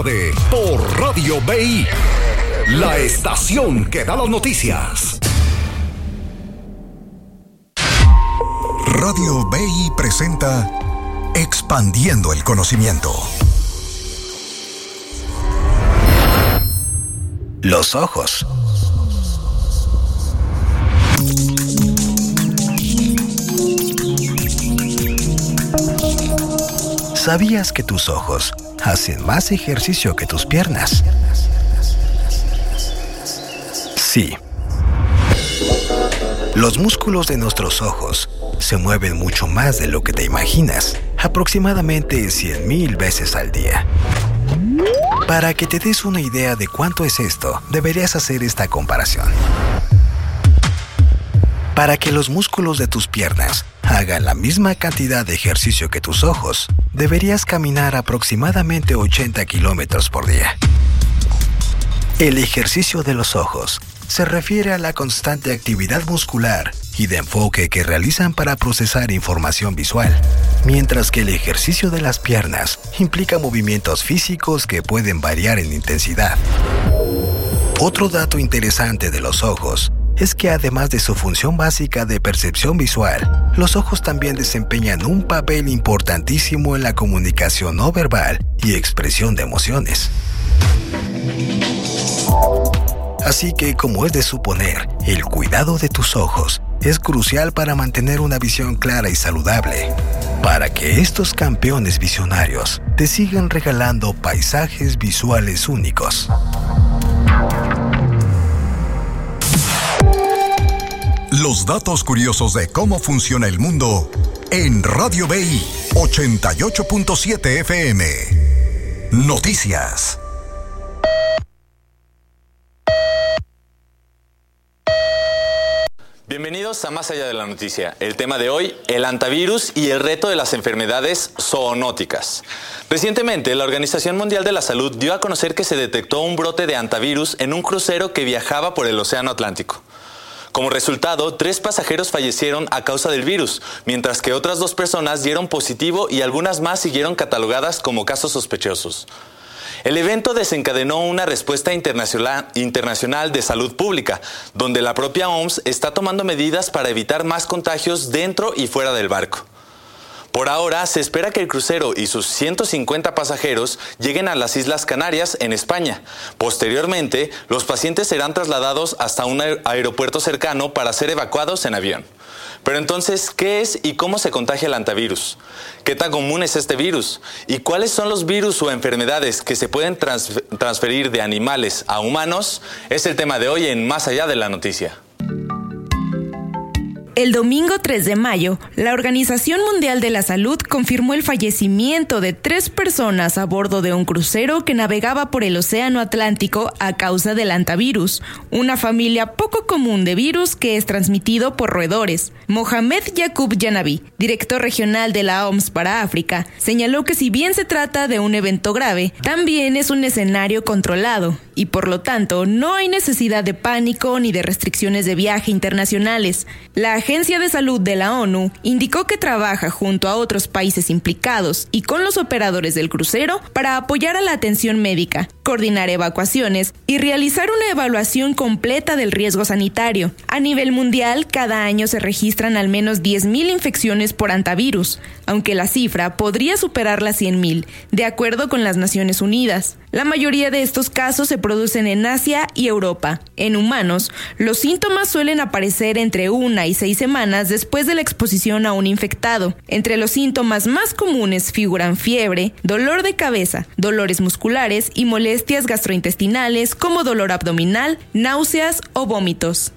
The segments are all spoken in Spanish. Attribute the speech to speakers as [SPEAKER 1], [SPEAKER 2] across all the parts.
[SPEAKER 1] tarde por Radio BI, la estación que da las noticias. Radio BI presenta Expandiendo el Conocimiento.
[SPEAKER 2] Los ojos. ¿Sabías que tus ojos hacen más ejercicio que tus piernas? Sí. Los músculos de nuestros ojos se mueven mucho más de lo que te imaginas, aproximadamente 100,000 veces al día. Para que te des una idea de cuánto es esto, deberías hacer esta comparación. Para que los músculos de tus piernas hagan la misma cantidad de ejercicio que tus ojos, deberías caminar aproximadamente 80 kilómetros por día. El ejercicio de los ojos se refiere a la constante actividad muscular y de enfoque que realizan para procesar información visual, mientras que el ejercicio de las piernas implica movimientos físicos que pueden variar en intensidad. Otro dato interesante de los ojos es que además de su función básica de percepción visual, los ojos también desempeñan un papel importantísimo en la comunicación no verbal y expresión de emociones. Así que, como es de suponer, el cuidado de tus ojos es crucial para mantener una visión clara y saludable, para que estos campeones visionarios te sigan regalando paisajes visuales únicos.
[SPEAKER 1] Los datos curiosos de cómo funciona el mundo en Radio BI 88.7 FM. Noticias.
[SPEAKER 3] Bienvenidos a Más Allá de la Noticia. El tema de hoy, el hantavirus y el reto de las enfermedades zoonóticas. Recientemente, la Organización Mundial de la Salud dio a conocer que se detectó un brote de hantavirus en un crucero que viajaba por el Océano Atlántico. Como resultado, 3 pasajeros fallecieron a causa del virus, mientras que otras 2 personas dieron positivo y algunas más siguieron catalogadas como casos sospechosos. El evento desencadenó una respuesta internacional de salud pública, donde la propia OMS está tomando medidas para evitar más contagios dentro y fuera del barco. Por ahora, se espera que el crucero y sus 150 pasajeros lleguen a las Islas Canarias, en España. Posteriormente, los pacientes serán trasladados hasta un aeropuerto cercano para ser evacuados en avión. Pero entonces, ¿qué es y cómo se contagia el hantavirus? ¿Qué tan común es este virus? ¿Y cuáles son los virus o enfermedades que se pueden transferir de animales a humanos? Es el tema de hoy en Más Allá de la Noticia.
[SPEAKER 4] El domingo 3 de mayo, la Organización Mundial de la Salud confirmó el fallecimiento de 3 personas a bordo de un crucero que navegaba por el Océano Atlántico a causa del hantavirus, una familia poco común de virus que es transmitido por roedores. Mohamed Yaqub Janabi, director regional de la OMS para África, señaló que si bien se trata de un evento grave, también es un escenario controlado y por lo tanto no hay necesidad de pánico ni de restricciones de viaje internacionales. La Agencia de Salud de la ONU indicó que trabaja junto a otros países implicados y con los operadores del crucero para apoyar a la atención médica, coordinar evacuaciones y realizar una evaluación completa del riesgo sanitario. A nivel mundial, cada año se registran al menos 10,000 infecciones por hantavirus, aunque la cifra podría superar las 100,000, de acuerdo con las Naciones Unidas. La mayoría de estos casos se producen en Asia y Europa. En humanos, los síntomas suelen aparecer entre 1 y 6 semanas después de la exposición a un infectado. Entre los síntomas más comunes figuran fiebre, dolor de cabeza, dolores musculares y molestias gastrointestinales como dolor abdominal, náuseas o vómitos.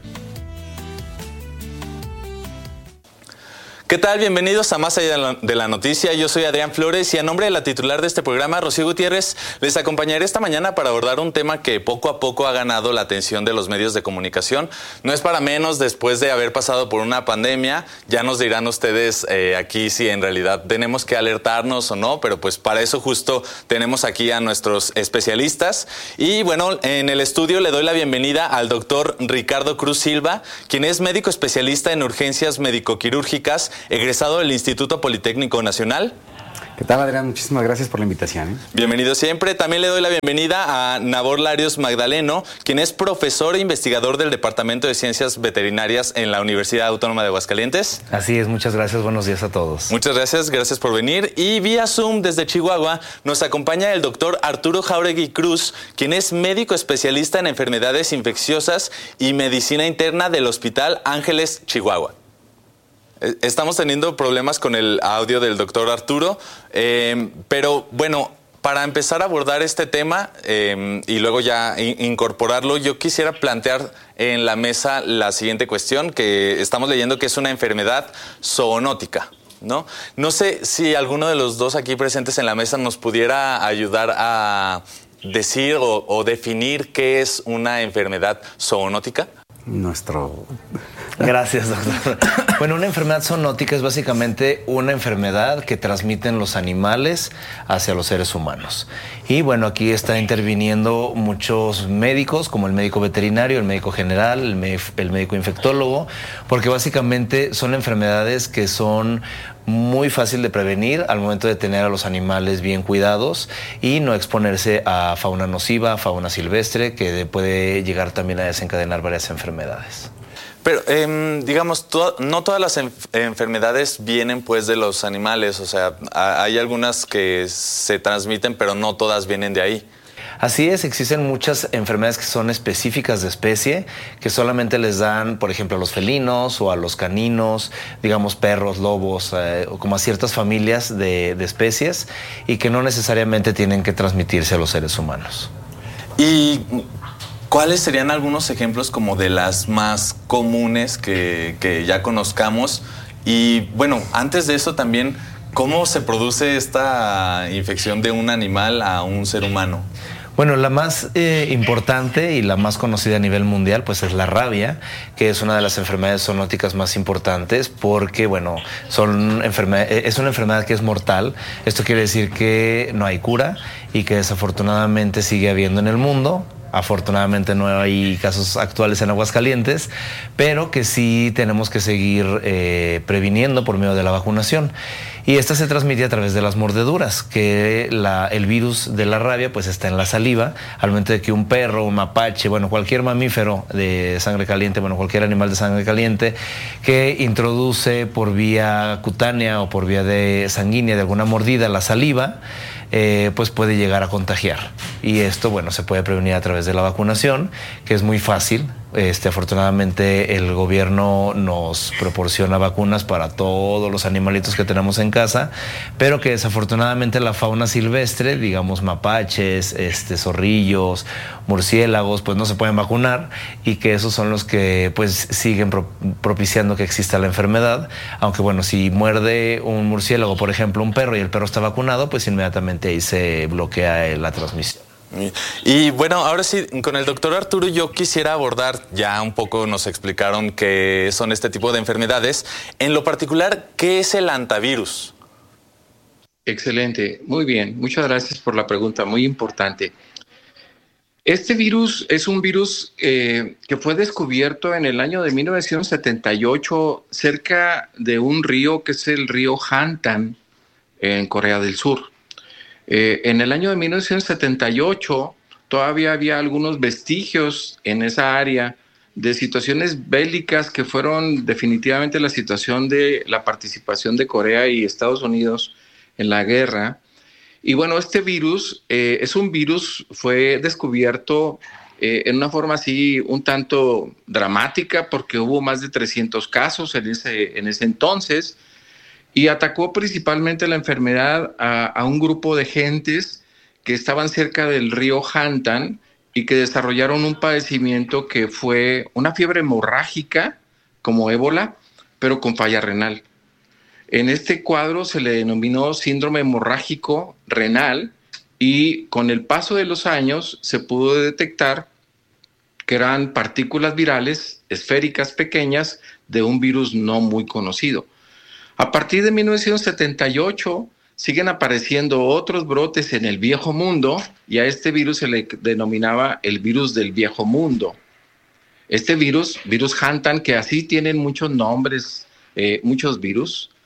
[SPEAKER 3] ¿Qué tal? Bienvenidos a Más Allá de la Noticia. Yo soy Adrián Flores y a nombre de la titular de este programa, Rocío Gutiérrez, les acompañaré esta mañana para abordar un tema que poco a poco ha ganado la atención de los medios de comunicación. No es para menos, después de haber pasado por una pandemia, ya nos dirán ustedes aquí si en realidad tenemos que alertarnos o no, pero pues para eso justo tenemos aquí a nuestros especialistas. Y bueno, en el estudio le doy la bienvenida al doctor Ricardo Cruz Silva, quien es médico especialista en urgencias médico-quirúrgicas, egresado del Instituto Politécnico Nacional.
[SPEAKER 5] ¿Qué tal, Adrián? Muchísimas gracias por la invitación.
[SPEAKER 3] Bienvenido siempre. También le doy la bienvenida a Nabor Larios Magdaleno, quien es profesor e investigador del Departamento de Ciencias Veterinarias en la Universidad Autónoma de Aguascalientes.
[SPEAKER 6] Así es, muchas gracias. Buenos días a todos.
[SPEAKER 3] Muchas gracias por venir. Y vía Zoom desde Chihuahua nos acompaña el doctor Arturo Jáuregui Cruz, quien es médico especialista en enfermedades infecciosas y medicina interna del Hospital Ángeles, Chihuahua. Estamos teniendo problemas con el audio del doctor Arturo, pero bueno, para empezar a abordar este tema y luego ya incorporarlo, yo quisiera plantear en la mesa la siguiente cuestión, que estamos leyendo que es una enfermedad zoonótica, ¿no? No sé si alguno de los dos aquí presentes en la mesa nos pudiera ayudar a decir o definir qué es una enfermedad zoonótica.
[SPEAKER 6] Gracias, doctor. Bueno, una enfermedad zoonótica es básicamente una enfermedad que transmiten los animales hacia los seres humanos. Y bueno, aquí está interviniendo muchos médicos, como el médico veterinario, el médico general, el médico infectólogo, porque básicamente son enfermedades que son muy fácil de prevenir al momento de tener a los animales bien cuidados y no exponerse a fauna nociva, fauna silvestre, que puede llegar también a desencadenar varias enfermedades.
[SPEAKER 3] Pero, digamos, no todas las enfermedades vienen pues de los animales, o sea, hay algunas que se transmiten, pero no todas vienen de ahí.
[SPEAKER 6] Así es, existen muchas enfermedades que son específicas de especie, que solamente les dan, por ejemplo, a los felinos o a los caninos, digamos perros, lobos, como a ciertas familias de especies, y que no necesariamente tienen que transmitirse a los seres humanos.
[SPEAKER 3] ¿Y cuáles serían algunos ejemplos como de las más comunes que ya conozcamos? Y bueno, antes de eso también, ¿cómo se produce esta infección de un animal a un ser humano?
[SPEAKER 6] Bueno, la más importante y la más conocida a nivel mundial pues es la rabia, que es una de las enfermedades zoonóticas más importantes porque, bueno, es una enfermedad que es mortal. Esto quiere decir que no hay cura y que desafortunadamente sigue habiendo en el mundo. Afortunadamente no hay casos actuales en Aguascalientes, pero que sí tenemos que seguir previniendo por medio de la vacunación. Y esta se transmite a través de las mordeduras, que el virus de la rabia pues está en la saliva, al momento de que un perro, un mapache, bueno, cualquier mamífero de sangre caliente, bueno, cualquier animal de sangre caliente que introduce por vía cutánea o por vía sanguínea de alguna mordida la saliva, pues puede llegar a contagiar. Y esto, bueno, se puede prevenir a través de la vacunación, que es muy fácil. Afortunadamente el gobierno nos proporciona vacunas para todos los animalitos que tenemos en casa, pero que desafortunadamente la fauna silvestre, digamos mapaches, zorrillos, murciélagos, pues no se pueden vacunar, y que esos son los que pues siguen propiciando que exista la enfermedad. Aunque bueno, si muerde un murciélago, por ejemplo, un perro, y el perro está vacunado, pues inmediatamente ahí se bloquea la transmisión.
[SPEAKER 3] Y bueno, ahora sí, con el doctor Arturo yo quisiera abordar, ya un poco nos explicaron qué son este tipo de enfermedades. En lo particular, ¿qué es el hantavirus?
[SPEAKER 7] Excelente, muy bien, muchas gracias por la pregunta, muy importante. Este virus es un virus que fue descubierto en el año de 1978 cerca de un río que es el río Hantan en Corea del Sur. En el año de 1978 todavía había algunos vestigios en esa área de situaciones bélicas que fueron definitivamente la situación de la participación de Corea y Estados Unidos en la guerra. Y bueno, este virus fue descubierto en una forma así un tanto dramática porque hubo más de 300 casos en ese entonces. Y atacó principalmente la enfermedad a un grupo de gentes que estaban cerca del río Hantan y que desarrollaron un padecimiento que fue una fiebre hemorrágica como ébola, pero con falla renal. En este cuadro se le denominó síndrome hemorrágico renal y con el paso de los años se pudo detectar que eran partículas virales esféricas pequeñas de un virus no muy conocido. A partir de 1978 siguen apareciendo otros brotes en el Viejo Mundo y a este virus se le denominaba el virus del Viejo Mundo. Este virus Hantan, que así tienen muchos nombres, muchos virus,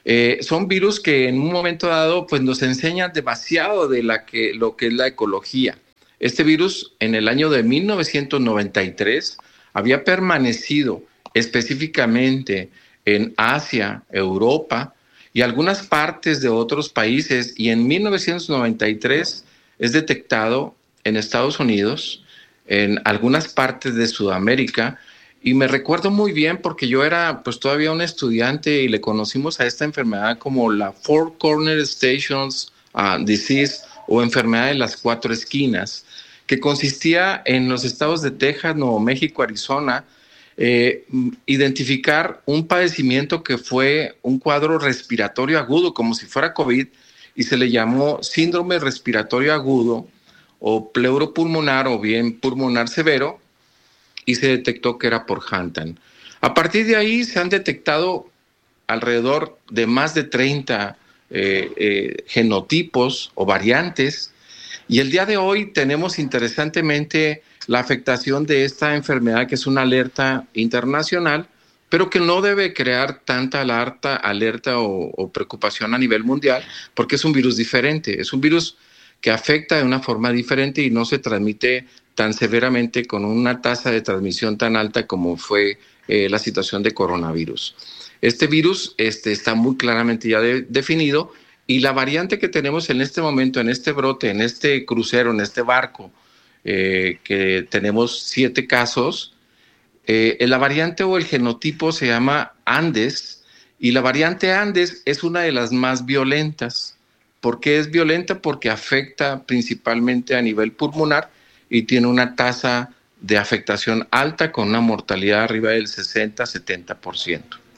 [SPEAKER 7] Son virus que en un momento dado pues nos enseñan demasiado de lo que es la ecología. Este virus en el año de 1993 había permanecido específicamente en Asia, Europa y algunas partes de otros países, y en 1993 es detectado en Estados Unidos, en algunas partes de Sudamérica, y me recuerdo muy bien porque yo era pues todavía un estudiante y le conocimos a esta enfermedad como la Four Corner Stations Disease, o enfermedad de las cuatro esquinas, que consistía en los estados de Texas, Nuevo México, Arizona, identificar un padecimiento que fue un cuadro respiratorio agudo, como si fuera COVID, y se le llamó síndrome respiratorio agudo o pleuropulmonar o bien pulmonar severo, y se detectó que era por Hantan. A partir de ahí se han detectado alrededor de más de 30 genotipos o variantes, y el día de hoy tenemos interesantemente la afectación de esta enfermedad, que es una alerta internacional, pero que no debe crear tanta alerta o preocupación a nivel mundial, porque es un virus diferente, es un virus que afecta de una forma diferente y no se transmite tan severamente con una tasa de transmisión tan alta como fue la situación de coronavirus. Este virus está muy claramente ya definido, y la variante que tenemos en este momento, en este brote, en este crucero, en este barco, que tenemos 7 casos, la variante o el genotipo se llama Andes, y la variante Andes es una de las más violentas. ¿Por qué es violenta? Porque afecta principalmente a nivel pulmonar y tiene una tasa de afectación alta, con una mortalidad arriba del 60-70%.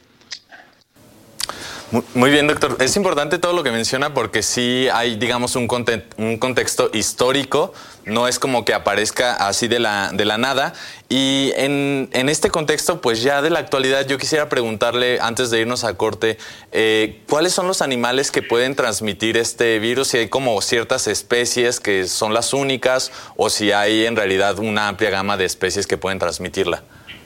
[SPEAKER 3] Muy bien, doctor. Es importante todo lo que menciona, porque sí hay, digamos, un contexto histórico. No es como que aparezca así de la nada. Y en este contexto, pues ya de la actualidad, yo quisiera preguntarle, antes de irnos a corte, ¿cuáles son los animales que pueden transmitir este virus? Si hay como ciertas especies que son las únicas, o si hay en realidad una amplia gama de especies que pueden transmitirla.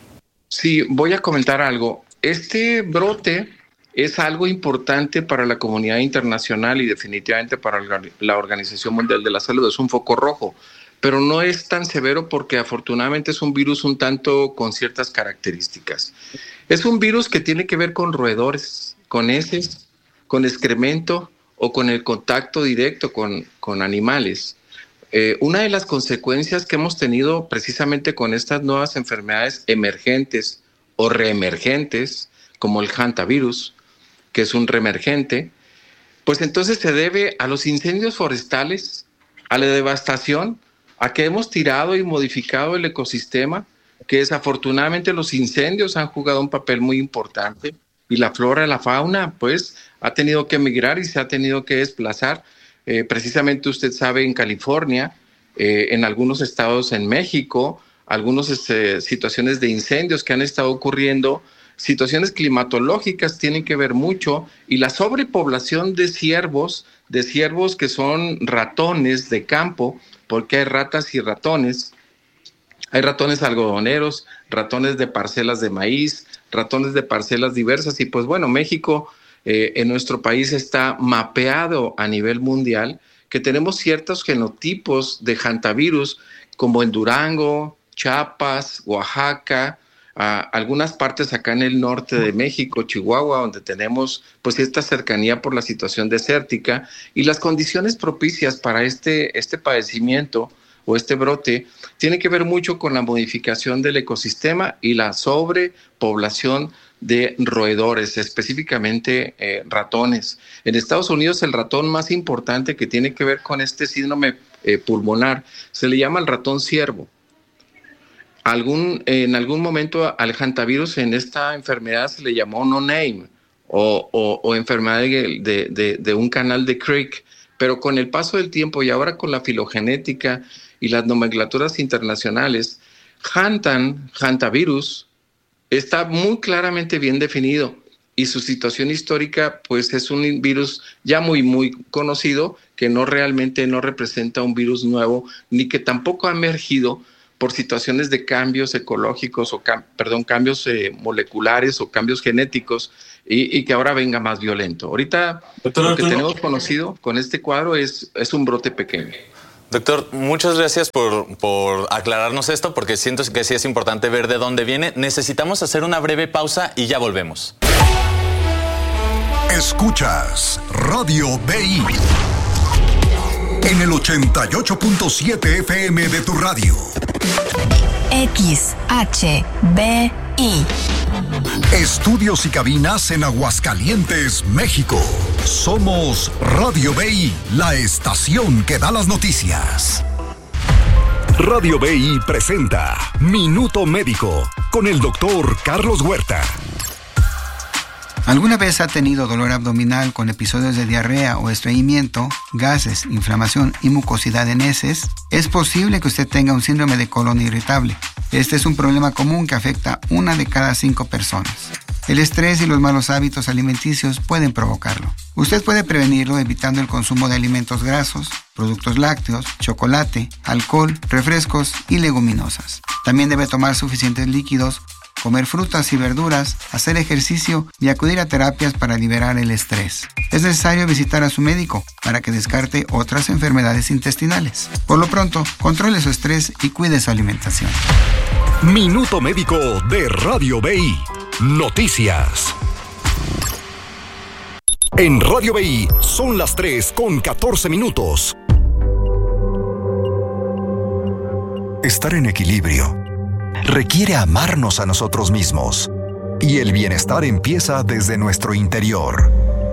[SPEAKER 7] Sí, voy a comentar algo. Este brote es algo importante para la comunidad internacional y definitivamente para la Organización Mundial de la Salud. Es un foco rojo, pero no es tan severo porque afortunadamente es un virus un tanto con ciertas características. Es un virus que tiene que ver con roedores, con heces, con excremento o con el contacto directo con animales. Una de las consecuencias que hemos tenido precisamente con estas nuevas enfermedades emergentes o reemergentes, como el hantavirus, que es un reemergente, pues entonces se debe a los incendios forestales, a la devastación, a que hemos tirado y modificado el ecosistema, que desafortunadamente los incendios han jugado un papel muy importante, y la flora y la fauna pues ha tenido que migrar y se ha tenido que desplazar. Precisamente usted sabe, en California, en algunos estados en México, algunas situaciones de incendios que han estado ocurriendo. Situaciones climatológicas tienen que ver mucho, y la sobrepoblación de ciervos que son ratones de campo, porque hay ratas y ratones. Hay ratones algodoneros, ratones de parcelas de maíz, ratones de parcelas diversas, y pues bueno, México en nuestro país está mapeado a nivel mundial, que tenemos ciertos genotipos de hantavirus, como en Durango, Chiapas, Oaxaca, algunas partes acá en el norte de México, Chihuahua, donde tenemos pues esta cercanía por la situación desértica, y las condiciones propicias para este padecimiento o este brote tiene que ver mucho con la modificación del ecosistema y la sobrepoblación de roedores, específicamente ratones. En Estados Unidos, el ratón más importante que tiene que ver con este síndrome pulmonar se le llama el ratón ciervo. En algún momento al hantavirus, en esta enfermedad, se le llamó no name o enfermedad de un canal de Crick, pero con el paso del tiempo y ahora con la filogenética y las nomenclaturas internacionales, hantavirus está muy claramente bien definido, y su situación histórica pues es un virus ya muy conocido, que realmente no representa un virus nuevo, ni que tampoco ha emergido por situaciones de cambios ecológicos cambios moleculares o cambios genéticos y que ahora venga más violento. Ahorita lo que tenemos conocido con este cuadro es un brote pequeño.
[SPEAKER 3] Doctor, muchas gracias por aclararnos esto, porque siento que sí es importante ver de dónde viene. Necesitamos hacer una breve pausa y ya volvemos.
[SPEAKER 1] Escuchas Radio BI en el 88.7 FM de tu radio.
[SPEAKER 8] XHBI.
[SPEAKER 1] Estudios y cabinas en Aguascalientes, México. Somos Radio BI, la estación que da las noticias. Radio BI presenta Minuto Médico con el doctor Carlos Huerta.
[SPEAKER 9] ¿Alguna vez ha tenido dolor abdominal con episodios de diarrea o estreñimiento, gases, inflamación y mucosidad en heces? Es posible que usted tenga un síndrome de colon irritable. Este es un problema común que afecta a 1 de cada 5 personas. El estrés y los malos hábitos alimenticios pueden provocarlo. Usted puede prevenirlo evitando el consumo de alimentos grasos, productos lácteos, chocolate, alcohol, refrescos y leguminosas. También debe tomar suficientes líquidos, comer frutas y verduras, hacer ejercicio y acudir a terapias para liberar el estrés. Es necesario visitar a su médico para que descarte otras enfermedades intestinales. Por lo pronto, controle su estrés y cuide su alimentación.
[SPEAKER 1] Minuto Médico de Radio BI. Noticias. En Radio BI son las 3:14. Estar en equilibrio requiere amarnos a nosotros mismos, y el bienestar empieza desde nuestro interior.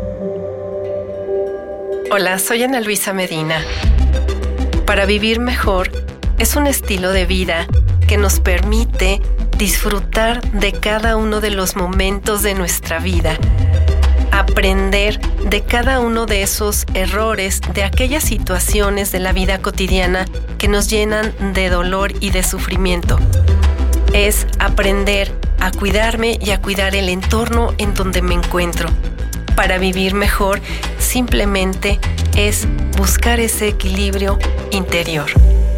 [SPEAKER 10] Hola, soy Ana Luisa Medina. Para vivir mejor es un estilo de vida que nos permite disfrutar de cada uno de los momentos de nuestra vida, aprender de cada uno de esos errores, de aquellas situaciones de la vida cotidiana que nos llenan de dolor y de sufrimiento. Es aprender a cuidarme y a cuidar el entorno en donde me encuentro. Para vivir mejor, simplemente es buscar ese equilibrio interior.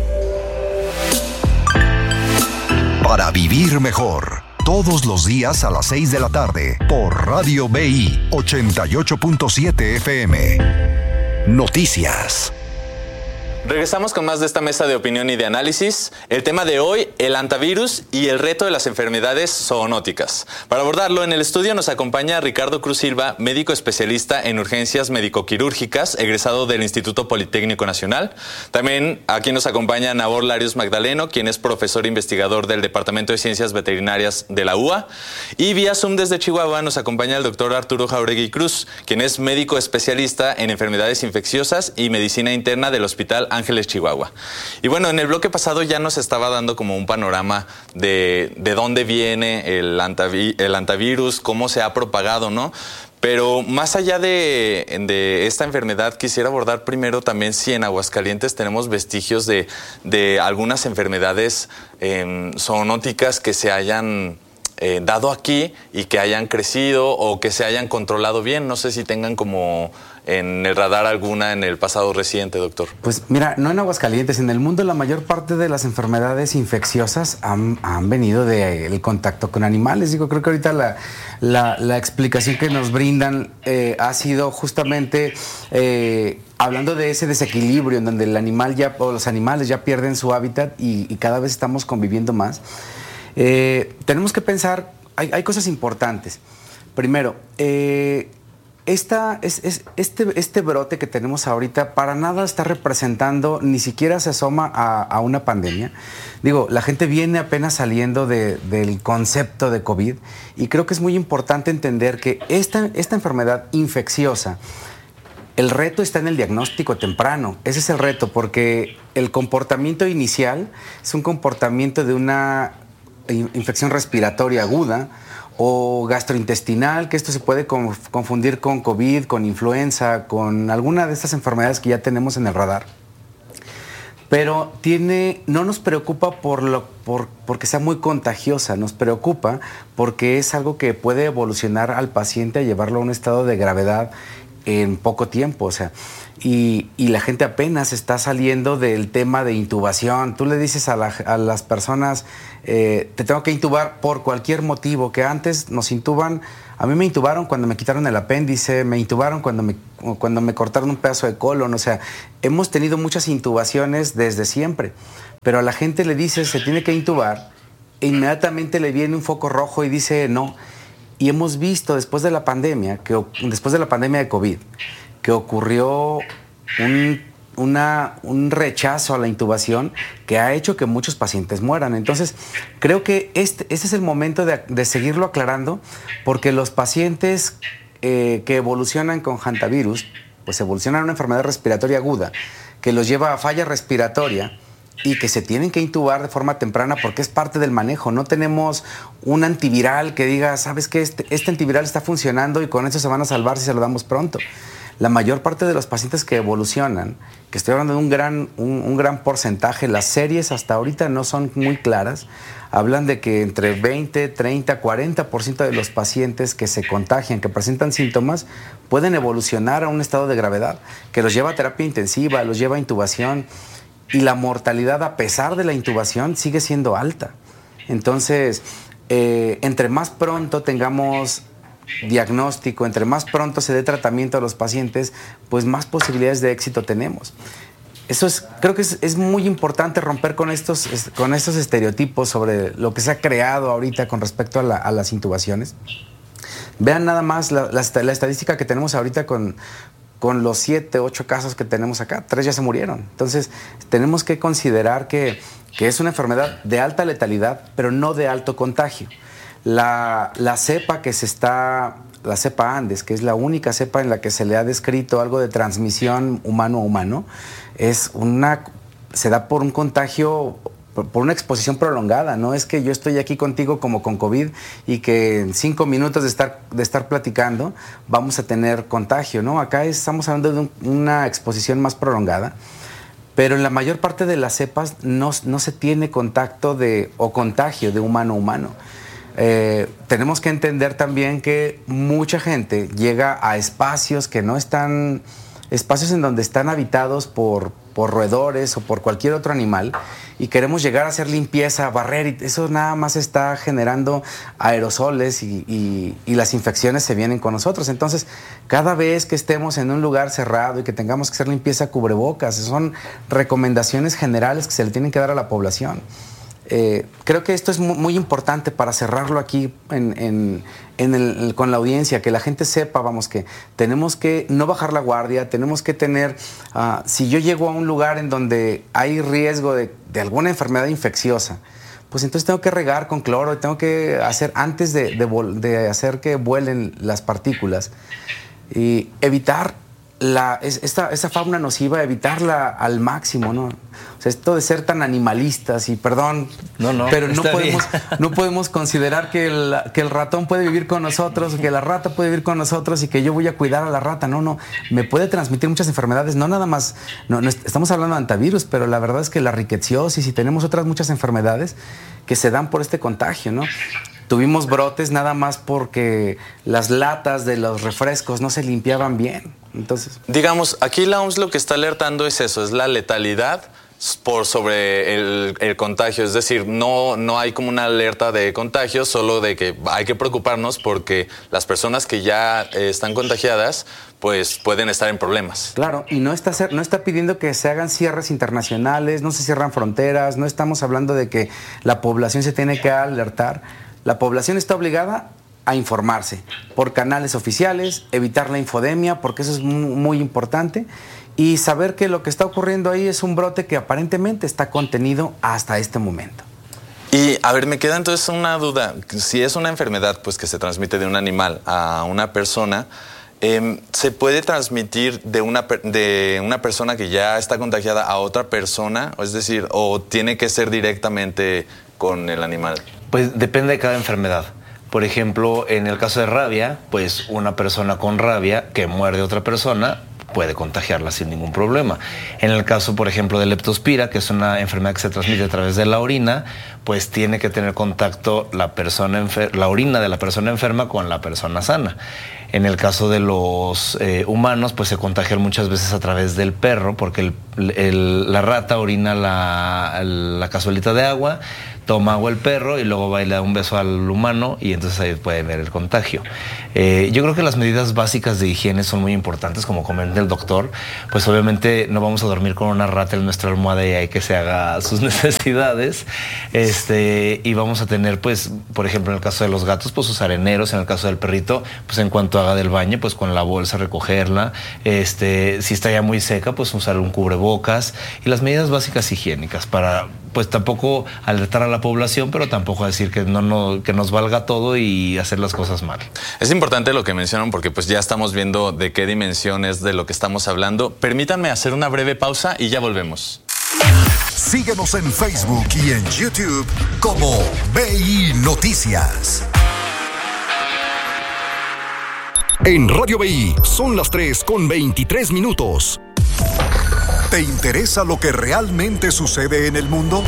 [SPEAKER 1] Para vivir mejor, todos los días a las 6 de la tarde, por Radio BI 88.7 FM. Noticias.
[SPEAKER 3] Regresamos con más de esta mesa de opinión y de análisis. El tema de hoy, el hantavirus y el reto de las enfermedades zoonóticas. Para abordarlo, en el estudio nos acompaña Ricardo Cruz Silva, médico especialista en urgencias médico-quirúrgicas, egresado del Instituto Politécnico Nacional. También aquí nos acompaña Nabor Larios Magdaleno, quien es profesor investigador del Departamento de Ciencias Veterinarias de la UA. Y vía Zoom desde Chihuahua nos acompaña el doctor Arturo Jauregui Cruz, quien es médico especialista en enfermedades infecciosas y medicina interna del Hospital Ángeles, Chihuahua. Y bueno, en el bloque pasado ya nos estaba dando como un panorama de dónde viene el hantavirus, cómo se ha propagado, ¿no? Pero más allá de esta enfermedad, quisiera abordar primero también si en Aguascalientes tenemos vestigios de algunas enfermedades zoonóticas que se hayan dado aquí y que hayan crecido o que se hayan controlado bien. No sé si tengan como en el radar alguna en el pasado reciente, doctor.
[SPEAKER 5] Pues mira, no en Aguascalientes, en el mundo la mayor parte de las enfermedades infecciosas han venido del contacto con animales. Digo, creo que ahorita la explicación que nos brindan ha sido justamente hablando de ese desequilibrio en donde el animal o los animales ya pierden su hábitat y cada vez estamos conviviendo más. Tenemos que pensar, hay cosas importantes. Primero, este brote que tenemos ahorita para nada está representando, ni siquiera se asoma a una pandemia. Digo, la gente viene apenas saliendo del concepto de COVID y creo que es muy importante entender que esta enfermedad infecciosa, el reto está en el diagnóstico temprano. Ese es el reto, porque el comportamiento inicial es un comportamiento de una infección respiratoria aguda o gastrointestinal, que esto se puede confundir con COVID, con influenza, con alguna de estas enfermedades que ya tenemos en el radar. Pero no nos preocupa porque sea muy contagiosa, nos preocupa porque es algo que puede evolucionar al paciente a llevarlo a un estado de gravedad en poco tiempo, o sea, y la gente apenas está saliendo del tema de intubación. Tú le dices a las personas, te tengo que intubar por cualquier motivo, que antes nos intuban. A mí me intubaron cuando me quitaron el apéndice, me intubaron cuando me cortaron un pedazo de colon, o sea, hemos tenido muchas intubaciones desde siempre, pero a la gente le dices, se tiene que intubar, e inmediatamente le viene un foco rojo y dice no. Y hemos visto después de la pandemia de COVID, que ocurrió un rechazo a la intubación que ha hecho que muchos pacientes mueran. Entonces, creo que este es el momento de seguirlo aclarando, porque los pacientes que evolucionan con hantavirus, pues evolucionan a una enfermedad respiratoria aguda, que los lleva a falla respiratoria y que se tienen que intubar de forma temprana porque es parte del manejo. No tenemos un antiviral que diga, ¿sabes qué? Este antiviral está funcionando y con eso se van a salvar si se lo damos pronto. La mayor parte de los pacientes que evolucionan, que estoy hablando de un gran porcentaje, las series hasta ahorita no son muy claras, hablan de que entre 20, 30, 40% de los pacientes que se contagian, que presentan síntomas, pueden evolucionar a un estado de gravedad, que los lleva a terapia intensiva, los lleva a intubación, y la mortalidad a pesar de la intubación sigue siendo alta. Entonces, entre más pronto tengamos diagnóstico, entre más pronto se dé tratamiento a los pacientes, pues más posibilidades de éxito tenemos. Creo que es muy importante romper con estos estereotipos sobre lo que se ha creado ahorita con respecto a las intubaciones. Vean nada más la estadística que tenemos ahorita con los 7, 8 casos que tenemos acá, 3 ya se murieron. Entonces, tenemos que considerar que es una enfermedad de alta letalidad, pero no de alto contagio. La cepa la cepa Andes, que es la única cepa en la que se le ha descrito algo de transmisión humano a humano, se da por un contagio, por una exposición prolongada. No es que yo estoy aquí contigo como con COVID y que en 5 minutos de estar platicando vamos a tener contagio, ¿no? Acá estamos hablando de una exposición más prolongada, pero en la mayor parte de las cepas no se tiene contacto o contagio de humano a humano. Tenemos que entender también que mucha gente llega a espacios en donde están habitados por roedores o por cualquier otro animal, y queremos llegar a hacer limpieza, a barrer, y eso nada más está generando aerosoles y las infecciones se vienen con nosotros. Entonces, cada vez que estemos en un lugar cerrado y que tengamos que hacer limpieza, cubrebocas, son recomendaciones generales que se le tienen que dar a la población. Creo que esto es muy importante para cerrarlo aquí con la audiencia, que la gente sepa, que tenemos que no bajar la guardia, tenemos que tener, si yo llego a un lugar en donde hay riesgo de alguna enfermedad infecciosa, pues entonces tengo que regar con cloro, tengo que hacer antes de hacer que vuelen las partículas y evitar esta fauna nociva, evitarla al máximo, ¿no? O sea, esto de ser tan animalistas, y perdón, pero no podemos considerar que el ratón puede vivir con nosotros, que la rata puede vivir con nosotros y que yo voy a cuidar a la rata. No, me puede transmitir muchas enfermedades, no nada más, no estamos hablando de antivirus, pero la verdad es que la riqueciosis y tenemos otras muchas enfermedades que se dan por este contagio, ¿no? Tuvimos brotes nada más porque las latas de los refrescos no se limpiaban bien. Entonces,
[SPEAKER 3] digamos, aquí la OMS lo que está alertando es eso, es la letalidad sobre el contagio. Es decir, no hay como una alerta de contagio, solo de que hay que preocuparnos porque las personas que ya están contagiadas pues pueden estar en problemas.
[SPEAKER 5] Claro, y no está pidiendo que se hagan cierres internacionales, no se cierran fronteras, no estamos hablando de que la población se tiene que alertar. La población está obligada a informarse por canales oficiales, evitar la infodemia, porque eso es muy importante, y saber que lo que está ocurriendo ahí es un brote que aparentemente está contenido hasta este momento.
[SPEAKER 3] Y, a ver, me queda entonces una duda. Si es una enfermedad pues que se transmite de un animal a una persona, ¿se puede transmitir de una persona que ya está contagiada a otra persona? Es decir, ¿o tiene que ser directamente con el animal?
[SPEAKER 6] Pues depende de cada enfermedad. Por ejemplo, en el caso de rabia, pues una persona con rabia que muerde a otra persona puede contagiarla sin ningún problema. En el caso, por ejemplo, de leptospira, que es una enfermedad que se transmite a través de la orina, pues tiene que tener contacto la orina de la persona enferma con la persona sana. En el caso de los humanos, pues se contagian muchas veces a través del perro, porque la rata orina la cazuelita de agua, toma agua el perro y luego va y le da un beso al humano y entonces ahí puede ver el contagio. Yo creo que las medidas básicas de higiene son muy importantes, como comenta el doctor. Pues obviamente no vamos a dormir con una rata en nuestra almohada y hay que se haga sus necesidades. Y vamos a tener, pues, por ejemplo, en el caso de los gatos, pues sus areneros. En el caso del perrito, pues en cuanto haga del baño, pues con la bolsa recogerla. Si está ya muy seca, pues usar un cubrebocas. Y las medidas básicas higiénicas para, pues tampoco alertar a la población, pero tampoco decir que que nos valga todo y hacer las cosas mal.
[SPEAKER 3] Es importante lo que mencionan porque pues ya estamos viendo de qué dimensión es de lo que estamos hablando. Permítanme hacer una breve pausa y ya volvemos.
[SPEAKER 1] Síguenos en Facebook y en YouTube como BI Noticias. En Radio BI son las 3:23. ¿Te interesa lo que realmente sucede en el mundo?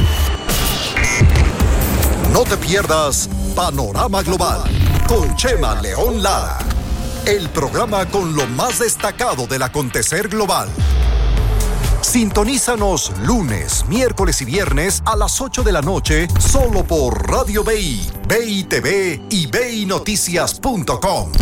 [SPEAKER 1] No te pierdas Panorama Global con Chema León Lara, el programa con lo más destacado del acontecer global. Sintonízanos lunes, miércoles y viernes a las 8 de la noche solo por Radio BI, BI TV y BINoticias.com.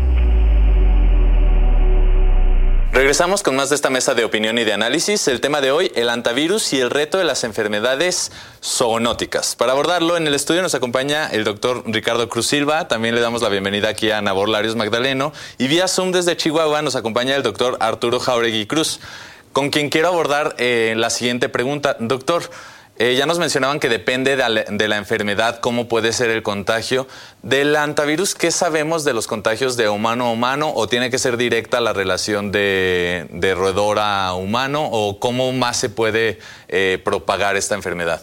[SPEAKER 3] Regresamos con más de esta mesa de opinión y de análisis. El tema de hoy, el antivirus y el reto de las enfermedades zoonóticas. Para abordarlo, en el estudio nos acompaña el doctor Ricardo Cruz Silva. También le damos la bienvenida aquí a Nabor Larios Magdaleno. Y vía Zoom desde Chihuahua nos acompaña el doctor Arturo Jauregui Cruz, con quien quiero abordar la siguiente pregunta. Doctor, ya nos mencionaban que depende de la enfermedad, cómo puede ser el contagio. Del antivirus, ¿qué sabemos de los contagios de humano a humano? ¿O tiene que ser directa la relación de roedor a humano? ¿O cómo más se puede propagar esta enfermedad?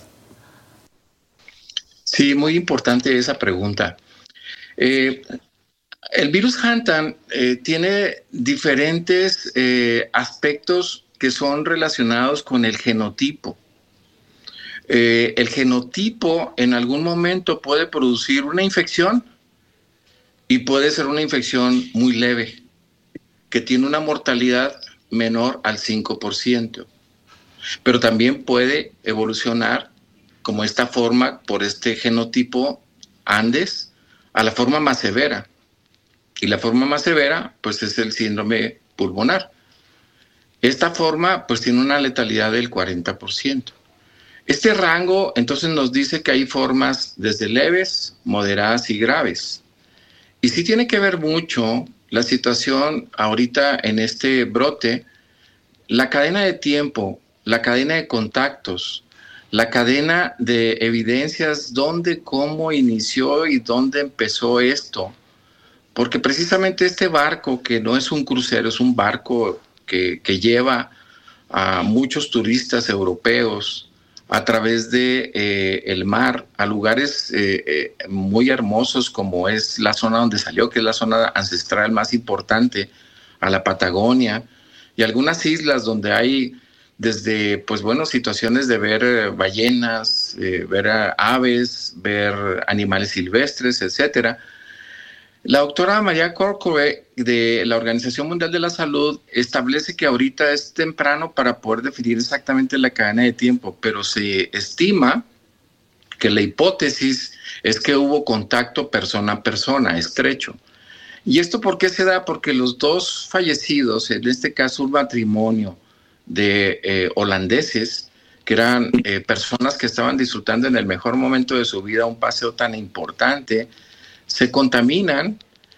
[SPEAKER 7] Sí, muy importante esa pregunta. El virus Hantan tiene diferentes aspectos que son relacionados con el genotipo. El genotipo en algún momento puede producir una infección y puede ser una infección muy leve, que tiene una mortalidad menor al 5%. Pero también puede evolucionar como esta forma, por este genotipo Andes, a la forma más severa. Y la forma más severa, pues, es el síndrome pulmonar. Esta forma, pues, tiene una letalidad del 40%. Este rango, entonces, nos dice que hay formas desde leves, moderadas y graves. Y sí tiene que ver mucho la situación ahorita en este brote, la cadena de tiempo, la cadena de contactos, la cadena de evidencias, dónde, cómo inició y dónde empezó esto. Porque precisamente este barco, que no es un crucero, es un barco que lleva a muchos turistas europeos a través de el mar a lugares muy hermosos, como es la zona donde salió, que es la zona ancestral más importante, a la Patagonia, y algunas islas donde hay desde, pues bueno, situaciones de ver ballenas, ver aves, ver animales silvestres, etcétera. La doctora María Corcoran de la Organización Mundial de la Salud establece que ahorita es temprano para poder definir exactamente la cadena de tiempo, pero se estima que la hipótesis es que hubo contacto persona a persona, estrecho. ¿Y esto por qué se da? Porque los dos fallecidos, en este caso un matrimonio de holandeses, que eran personas que estaban disfrutando en el mejor momento de su vida un paseo tan importante, se contaminan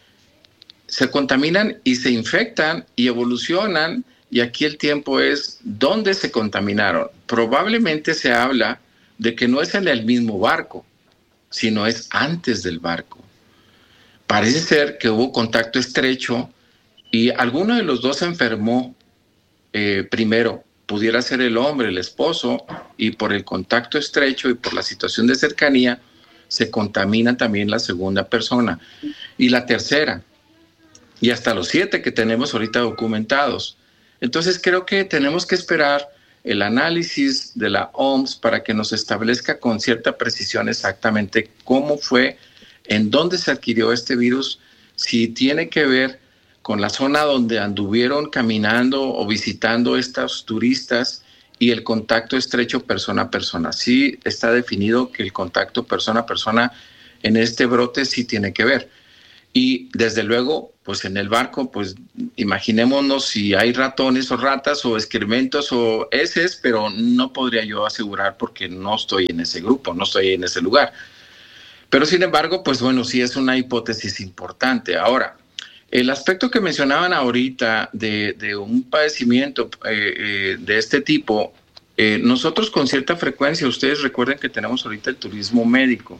[SPEAKER 7] y se infectan y evolucionan, y aquí el tiempo es dónde se contaminaron. Probablemente se habla de que no es en el mismo barco, sino es antes del barco. Parece ser que hubo contacto estrecho y alguno de los dos se enfermó primero. Pudiera ser el hombre, el esposo, y por el contacto estrecho y por la situación de cercanía se contamina también la segunda persona y la tercera, y hasta los 7 que tenemos ahorita documentados. Entonces creo que tenemos que esperar el análisis de la OMS para que nos establezca con cierta precisión exactamente cómo fue, en dónde se adquirió este virus, si tiene que ver con la zona donde anduvieron caminando o visitando estos turistas y el contacto estrecho persona a persona. Sí está definido que el contacto persona a persona en este brote sí tiene que ver. Y desde luego, pues en el barco, pues imaginémonos si hay ratones o ratas o excrementos o heces, pero no podría yo asegurar porque no estoy en ese grupo, no estoy en ese lugar. Pero sin embargo, pues bueno, sí es una hipótesis importante. Ahora, el aspecto que mencionaban ahorita de un padecimiento de este tipo, nosotros con cierta frecuencia, ustedes recuerden que tenemos ahorita el turismo médico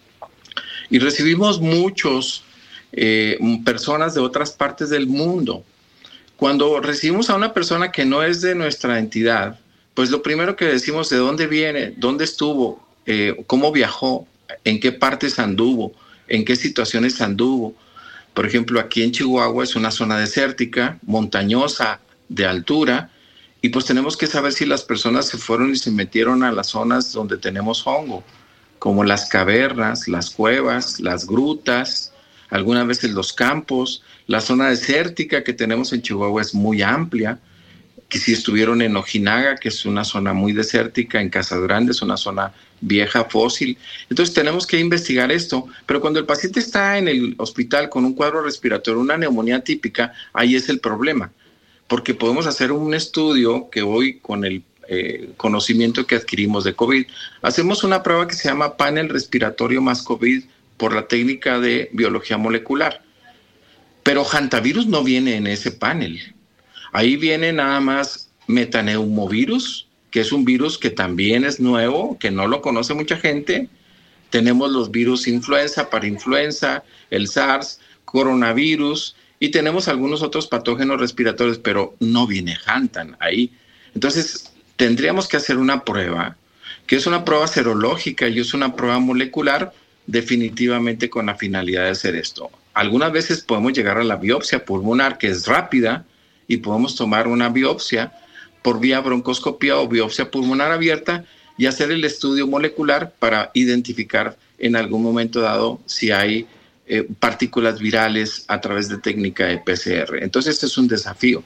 [SPEAKER 7] y recibimos muchos personas de otras partes del mundo. Cuando recibimos a una persona que no es de nuestra entidad, pues lo primero que decimos de dónde viene, dónde estuvo, cómo viajó, en qué partes anduvo, en qué situaciones anduvo. Por ejemplo, aquí en Chihuahua es una zona desértica, montañosa, de altura, y pues tenemos que saber si las personas se fueron y se metieron a las zonas donde tenemos hongo, como las cavernas, las cuevas, las grutas, algunas veces los campos. La zona desértica que tenemos en Chihuahua es muy amplia, que si estuvieron en Ojinaga, que es una zona muy desértica, en Casa Grande es una zona vieja, fósil. Entonces tenemos que investigar esto, pero cuando el paciente está en el hospital con un cuadro respiratorio, una neumonía típica, ahí es el problema, porque podemos hacer un estudio que hoy con el conocimiento que adquirimos de COVID, hacemos una prueba que se llama panel respiratorio más COVID por la técnica de biología molecular. Pero hantavirus no viene en ese panel. Ahí viene nada más metaneumovirus, que es un virus que también es nuevo, que no lo conoce mucha gente. Tenemos los virus influenza, parainfluenza, el SARS, coronavirus, y tenemos algunos otros patógenos respiratorios, pero no viene Hantan ahí. Entonces, tendríamos que hacer una prueba, que es una prueba serológica y es una prueba molecular, definitivamente con la finalidad de hacer esto. Algunas veces podemos llegar a la biopsia pulmonar, que es rápida, y podemos tomar una biopsia por vía broncoscopía o biopsia pulmonar abierta y hacer el estudio molecular para identificar en algún momento dado si hay partículas virales a través de técnica de PCR. Entonces, este es un desafío.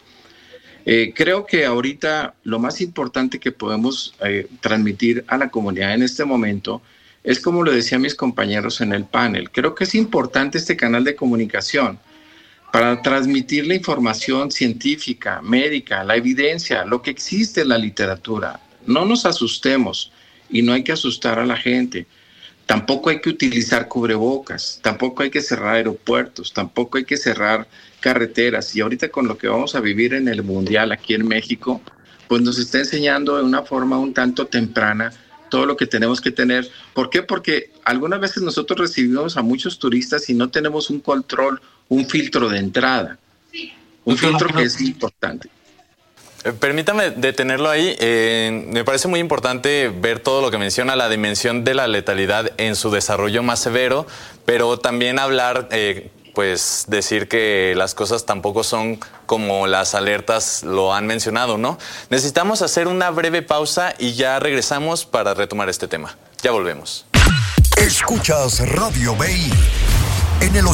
[SPEAKER 7] Creo que ahorita lo más importante que podemos transmitir a la comunidad en este momento es, como lo decían mis compañeros en el panel, creo que es importante este canal de comunicación para transmitir la información científica, médica, la evidencia, lo que existe en la literatura. No nos asustemos y no hay que asustar a la gente. Tampoco hay que utilizar cubrebocas, tampoco hay que cerrar aeropuertos, tampoco hay que cerrar carreteras. Y ahorita con lo que vamos a vivir en el Mundial aquí en México, pues nos está enseñando de una forma un tanto temprana todo lo que tenemos que tener. ¿Por qué? Porque algunas veces nosotros recibimos a muchos turistas y no tenemos un control, un filtro de entrada. Un filtro que es importante.
[SPEAKER 3] Permítame detenerlo ahí. Me parece muy importante ver todo lo que menciona, la dimensión de la letalidad en su desarrollo más severo, pero también hablar, pues decir que las cosas tampoco son como las alertas lo han mencionado, ¿no? Necesitamos hacer una breve pausa y ya regresamos para retomar este tema. Ya volvemos.
[SPEAKER 1] Escuchas Radio BI en el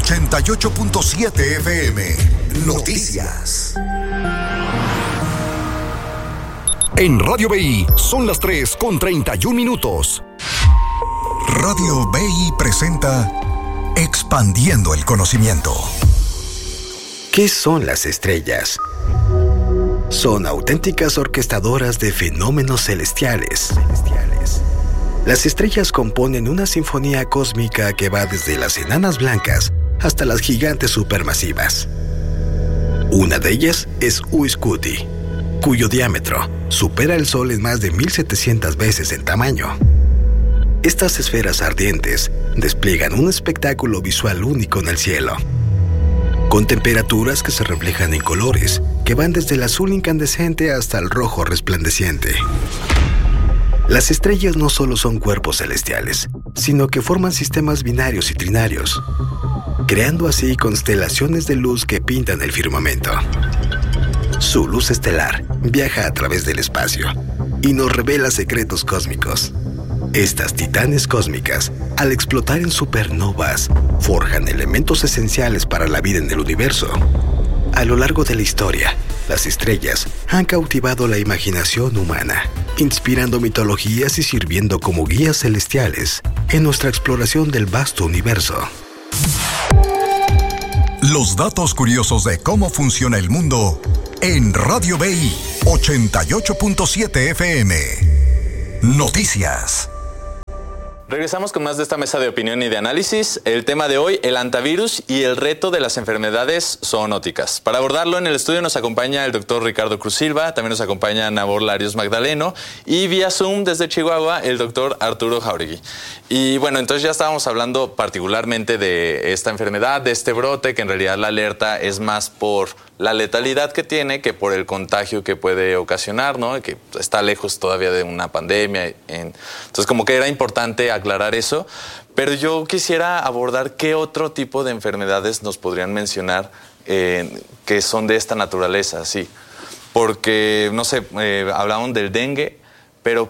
[SPEAKER 1] 88.7 FM. Noticias. En Radio BI son las 3:31. Radio BI presenta Expandiendo el Conocimiento.
[SPEAKER 2] ¿Qué son las estrellas? Son auténticas orquestadoras de fenómenos celestiales. Las estrellas componen una sinfonía cósmica que va desde las enanas blancas hasta las gigantes supermasivas. Una de ellas es Uiscuti, cuyo diámetro supera el Sol en más de 1,700 veces en tamaño. Estas esferas ardientes despliegan un espectáculo visual único en el cielo, con temperaturas que se reflejan en colores que van desde el azul incandescente hasta el rojo resplandeciente. Las estrellas no solo son cuerpos celestiales, sino que forman sistemas binarios y trinarios, creando así constelaciones de luz que pintan el firmamento. Su luz estelar viaja a través del espacio y nos revela secretos cósmicos. Estas titanes cósmicas, al explotar en supernovas, forjan elementos esenciales para la vida en el universo, A lo largo de la historia, las estrellas han cautivado la imaginación humana, inspirando mitologías y sirviendo como guías celestiales en nuestra exploración del vasto universo.
[SPEAKER 1] Los datos curiosos de cómo funciona el mundo en Radio BI 88.7 FM. Noticias.
[SPEAKER 3] Regresamos con más de esta mesa de opinión y de análisis. El tema de hoy, el hantavirus y el reto de las enfermedades zoonóticas. Para abordarlo, en el estudio nos acompaña el doctor Ricardo Cruz Silva, también nos acompaña Nabor Larios Magdaleno y vía Zoom desde Chihuahua el doctor Arturo Jauregui. Y bueno, entonces ya estábamos hablando particularmente de esta enfermedad, de este brote, que en realidad la alerta es más por la letalidad que tiene que por el contagio que puede ocasionar, ¿no? Que está lejos todavía de una pandemia. Entonces, como que era importante aclarar eso. Pero yo quisiera abordar qué otro tipo de enfermedades nos podrían mencionar que son de esta naturaleza, sí. Porque, no sé, hablaban del dengue, pero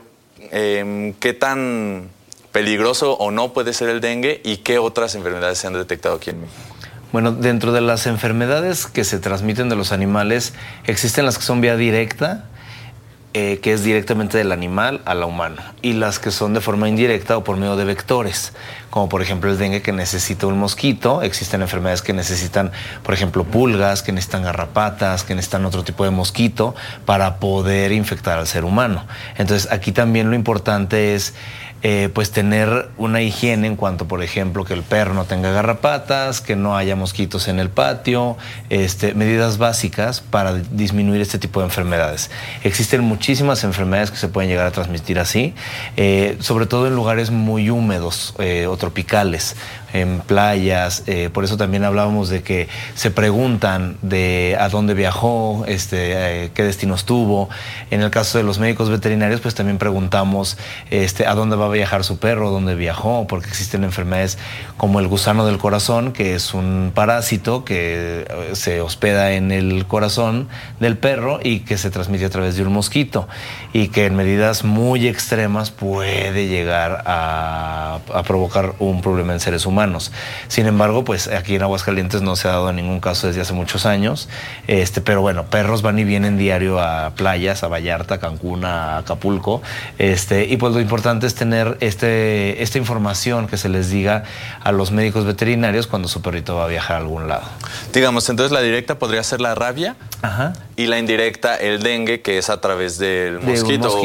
[SPEAKER 3] ¿qué tan peligroso o no puede ser el dengue y qué otras enfermedades se han detectado aquí en México?
[SPEAKER 6] Bueno, dentro de las enfermedades que se transmiten de los animales, existen las que son vía directa, que es directamente del animal a la humana, y las que son de forma indirecta o por medio de vectores, como por ejemplo el dengue, que necesita un mosquito. Existen enfermedades que necesitan, por ejemplo, pulgas, que necesitan garrapatas, que necesitan otro tipo de mosquito para poder infectar al ser humano. Entonces, aquí también lo importante es pues tener una higiene en cuanto, por ejemplo, que el perro no tenga garrapatas, que no haya mosquitos en el patio, medidas básicas para disminuir este tipo de enfermedades. Existen muchísimas enfermedades que se pueden llegar a transmitir así, sobre todo en lugares muy húmedos o tropicales, en playas. Por eso también hablábamos de que se preguntan de a dónde viajó, qué destinos tuvo. En el caso de los médicos veterinarios, pues también preguntamos a dónde va a viajar su perro, dónde viajó, porque existen enfermedades como el gusano del corazón, que es un parásito que se hospeda en el corazón del perro y que se transmite a través de un mosquito, y que en medidas muy extremas puede llegar a provocar un problema en seres humanos. Sin embargo, pues aquí en Aguascalientes no se ha dado ningún caso desde hace muchos años, pero bueno, perros van y vienen diario a playas, a Vallarta, a Cancún, a Acapulco, y pues lo importante es tener esta información que se les diga a los médicos veterinarios cuando su perrito va a viajar a algún lado. Digamos, entonces la directa podría ser la rabia. Ajá. Y la indirecta el dengue, que es a través del mosquito.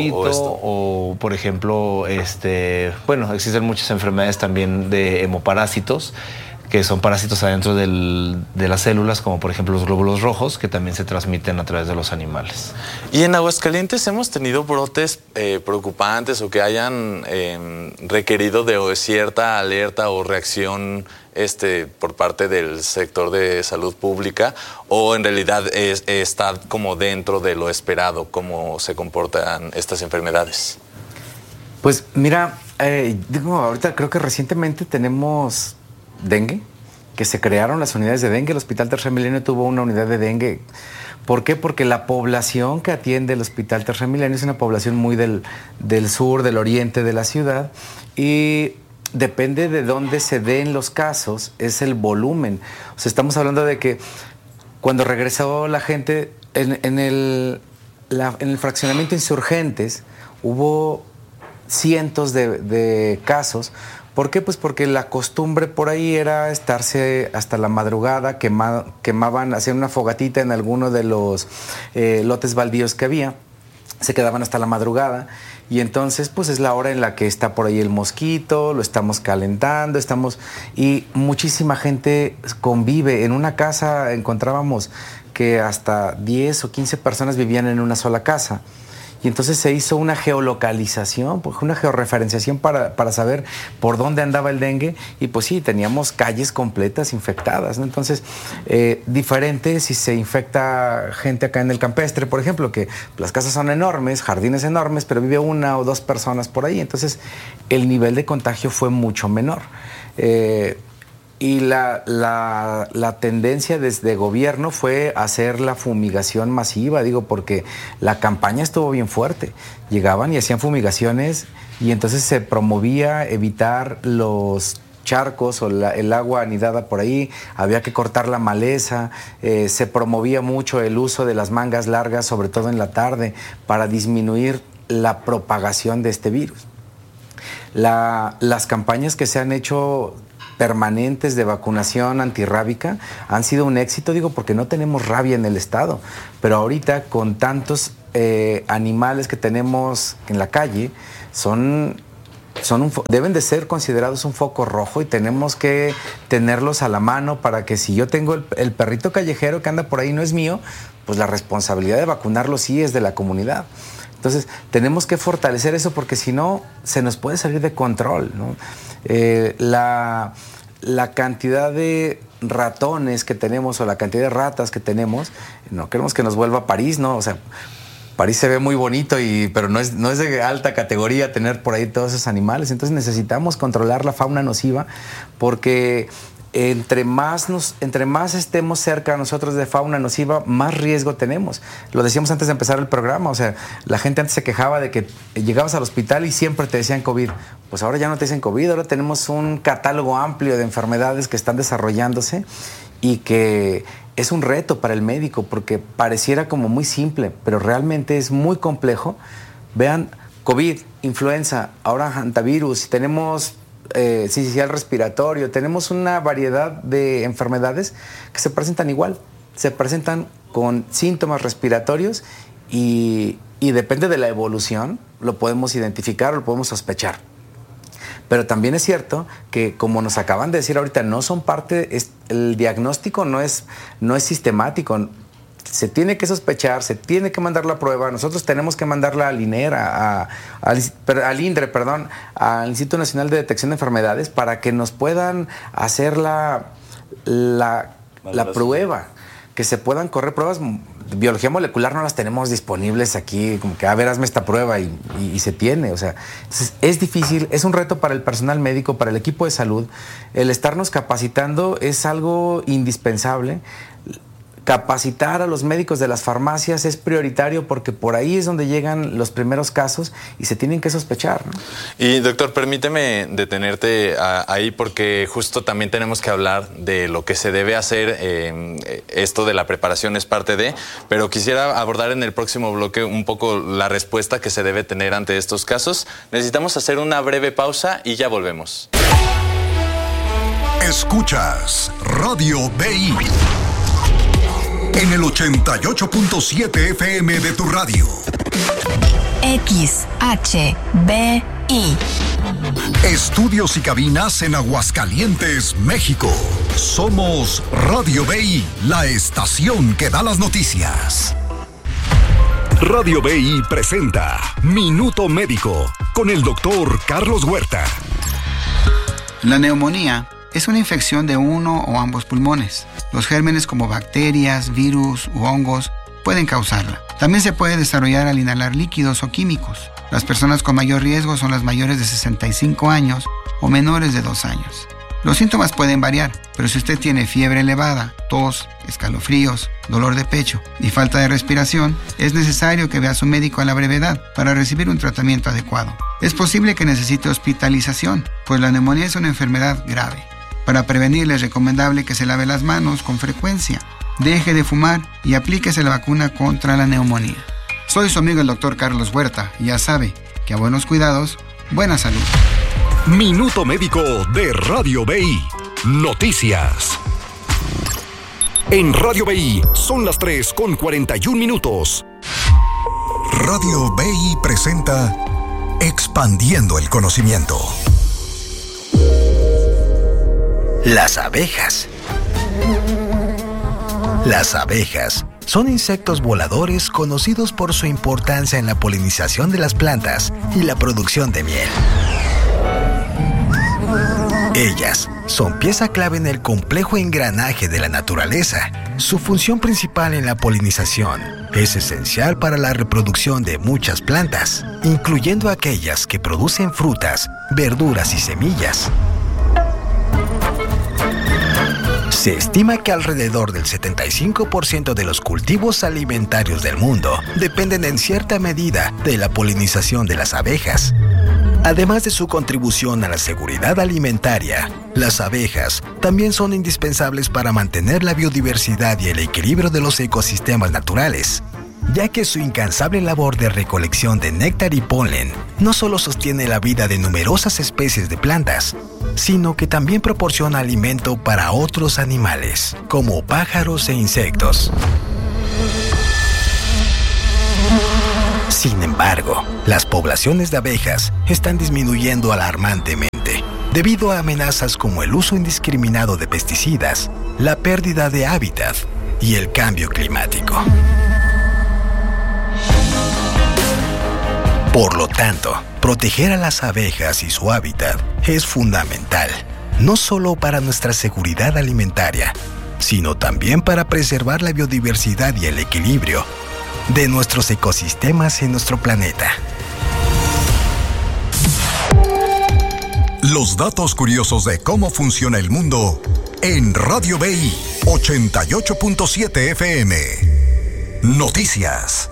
[SPEAKER 6] O por ejemplo, bueno, existen muchas enfermedades también de hemoparásitos, que son parásitos adentro de las células, como por ejemplo los glóbulos rojos, que también se transmiten a través de los animales. Y en Aguascalientes hemos tenido brotes preocupantes o que hayan requerido de cierta alerta o reacción por parte del sector de salud pública, o en realidad está como dentro de lo esperado, cómo se comportan estas enfermedades.
[SPEAKER 5] Pues mira, ahorita creo que recientemente tenemos dengue, que se crearon las unidades de dengue. El Hospital Tercer Milenio tuvo una unidad de dengue. ¿Por qué? Porque la población que atiende el Hospital Tercer Milenio es una población muy del sur, del oriente de la ciudad, y depende de dónde se den los casos, es el volumen. O sea, estamos hablando de que cuando regresó la gente en el fraccionamiento Insurgentes, hubo cientos de casos. ¿Por qué? Pues porque la costumbre por ahí era estarse hasta la madrugada, quemaban, hacían una fogatita en alguno de los lotes baldíos que había, se quedaban hasta la madrugada, y entonces pues es la hora en la que está por ahí el mosquito, lo estamos calentando, y muchísima gente convive. En una casa encontrábamos que hasta 10 o 15 personas vivían en una sola casa. Y entonces se hizo una geolocalización, pues una georreferenciación para saber por dónde andaba el dengue, y pues sí, teníamos calles completas infectadas, ¿no? Entonces, diferente si se infecta gente acá en el campestre, por ejemplo, que las casas son enormes, jardines enormes, pero vive una o dos personas por ahí, entonces el nivel de contagio fue mucho menor. Y la tendencia desde gobierno fue hacer la fumigación masiva, porque la campaña estuvo bien fuerte. Llegaban y hacían fumigaciones, y entonces se promovía evitar los charcos o el agua anidada por ahí, había que cortar la maleza, se promovía mucho el uso de las mangas largas, sobre todo en la tarde, para disminuir la propagación de este virus. Las campañas que se han hecho permanentes de vacunación antirrábica han sido un éxito, digo, porque no tenemos rabia en el estado, pero ahorita con tantos animales que tenemos en la calle, deben de ser considerados un foco rojo y tenemos que tenerlos a la mano para que si yo tengo el perrito callejero que anda por ahí no es mío, pues la responsabilidad de vacunarlo sí es de la comunidad. Entonces, tenemos que fortalecer eso porque si no, se nos puede salir de control, ¿no? La cantidad de ratones que tenemos o la cantidad de ratas que tenemos, no queremos que nos vuelva París, ¿no? O sea, París se ve muy bonito, pero no es de alta categoría tener por ahí todos esos animales. Entonces necesitamos controlar la fauna nociva porque entre más estemos cerca nosotros de fauna nociva, más riesgo tenemos. Lo decíamos antes de empezar el programa, o sea, la gente antes se quejaba de que llegabas al hospital y siempre te decían COVID. Pues ahora ya no te dicen COVID, ahora tenemos un catálogo amplio de enfermedades que están desarrollándose y que es un reto para el médico porque pareciera como muy simple, pero realmente es muy complejo. Vean, COVID, influenza, ahora hantavirus, tenemos sincicial respiratorio, tenemos una variedad de enfermedades que se presentan igual, se presentan con síntomas respiratorios y depende de la evolución, lo podemos identificar o lo podemos sospechar. Pero también es cierto que, como nos acaban de decir ahorita, no son parte, el diagnóstico no es sistemático. Se tiene que sospechar, se tiene que mandar la prueba. Nosotros tenemos que mandarla al INER, al INDRE, al Instituto Nacional de Detección de Enfermedades, para que nos puedan hacer la prueba, que se puedan correr pruebas. Biología molecular no las tenemos disponibles aquí, como que, a ver, hazme esta prueba y se tiene. O sea, es difícil, es un reto para el personal médico, para el equipo de salud. El estarnos capacitando es algo indispensable. Capacitar a los médicos de las farmacias es prioritario porque por ahí es donde llegan los primeros casos y se tienen que sospechar, ¿no?
[SPEAKER 3] Y doctor, permíteme detenerte ahí porque justo también tenemos que hablar de lo que se debe hacer. Esto de la preparación es parte de, pero quisiera abordar en el próximo bloque un poco la respuesta que se debe tener ante estos casos. Necesitamos hacer una breve pausa y ya volvemos.
[SPEAKER 1] Escuchas Radio BI en el 88.7 FM de tu radio.
[SPEAKER 8] XHBI.
[SPEAKER 1] Estudios y cabinas en Aguascalientes, México. Somos Radio BI, la estación que da las noticias. Radio BI presenta Minuto Médico con el doctor Carlos Huerta.
[SPEAKER 9] La neumonía es una infección de uno o ambos pulmones. Los gérmenes como bacterias, virus u hongos pueden causarla. También se puede desarrollar al inhalar líquidos o químicos. Las personas con mayor riesgo son las mayores de 65 años o menores de 2 años. Los síntomas pueden variar, pero si usted tiene fiebre elevada, tos, escalofríos, dolor de pecho y falta de respiración, es necesario que vea a su médico a la brevedad para recibir un tratamiento adecuado. Es posible que necesite hospitalización, pues la neumonía es una enfermedad grave. Para prevenirle es recomendable que se lave las manos con frecuencia, deje de fumar y aplíquese la vacuna contra la neumonía. Soy su amigo el doctor Carlos Huerta y ya sabe que a buenos cuidados, buena salud.
[SPEAKER 1] Minuto Médico de Radio BI. Noticias. En Radio BI son las 3:41. Radio BI presenta Expandiendo el Conocimiento.
[SPEAKER 2] Las abejas. Las abejas son insectos voladores conocidos por su importancia en la polinización de las plantas y la producción de miel. Ellas son pieza clave en el complejo engranaje de la naturaleza. Su función principal en la polinización es esencial para la reproducción de muchas plantas, incluyendo aquellas que producen frutas, verduras y semillas. Se estima que alrededor del 75% de los cultivos alimentarios del mundo dependen en cierta medida de la polinización de las abejas. Además de su contribución a la seguridad alimentaria, las abejas también son indispensables para mantener la biodiversidad y el equilibrio de los ecosistemas naturales, ya que su incansable labor de recolección de néctar y polen no solo sostiene la vida de numerosas especies de plantas, sino que también proporciona alimento para otros animales, como pájaros e insectos. Sin embargo, las poblaciones de abejas están disminuyendo alarmantemente debido a amenazas como el uso indiscriminado de pesticidas, la pérdida de hábitat y el cambio climático. Por lo tanto, proteger a las abejas y su hábitat es fundamental, no solo para nuestra seguridad alimentaria, sino también para preservar la biodiversidad y el equilibrio de nuestros ecosistemas en nuestro planeta.
[SPEAKER 1] Los datos curiosos de cómo funciona el mundo en Radio BI 88.7 FM. Noticias.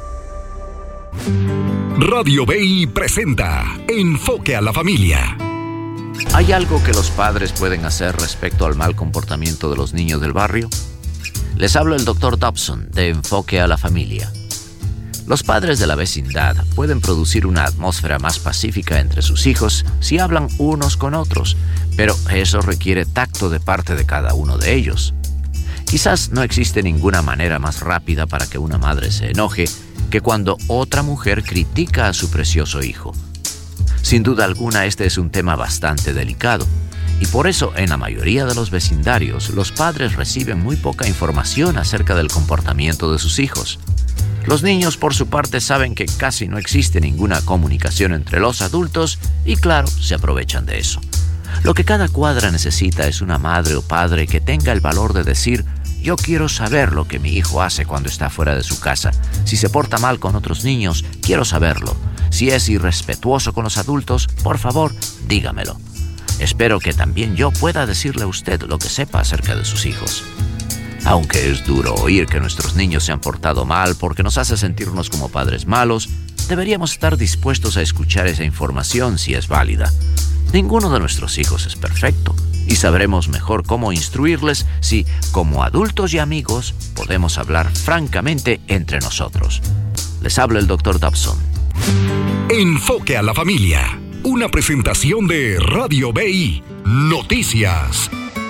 [SPEAKER 1] Radio BI presenta Enfoque a la Familia.
[SPEAKER 8] ¿Hay algo que los padres pueden hacer respecto al mal comportamiento de los niños del barrio? Les habla el Dr. Dobson de Enfoque a la Familia. Los padres de la vecindad pueden producir una atmósfera más pacífica entre sus hijos si hablan unos con otros, pero eso requiere tacto de parte de cada uno de ellos. Quizás no existe ninguna manera más rápida para que una madre se enoje que cuando otra mujer critica a su precioso hijo. Sin duda alguna, este es un tema bastante delicado, y por eso en la mayoría de los vecindarios los padres reciben muy poca información acerca del comportamiento de sus hijos. Los niños, por su parte, saben que casi no existe ninguna comunicación entre los adultos y, claro, se aprovechan de eso. Lo que cada cuadra necesita es una madre o padre que tenga el valor de decir: yo quiero saber lo que mi hijo hace cuando está fuera de su casa. Si se porta mal con otros niños, quiero saberlo. Si es irrespetuoso con los adultos, por favor, dígamelo. Espero que también yo pueda decirle a usted lo que sepa acerca de sus hijos. Aunque es duro oír que nuestros niños se han portado mal porque nos hace sentirnos como padres malos, deberíamos estar dispuestos a escuchar esa información si es válida. Ninguno de nuestros hijos es perfecto y sabremos mejor cómo instruirles si, como adultos y amigos, podemos hablar francamente entre nosotros. Les habla el Dr. Dobson.
[SPEAKER 1] Enfoque a la Familia, una presentación de Radio BI Noticias.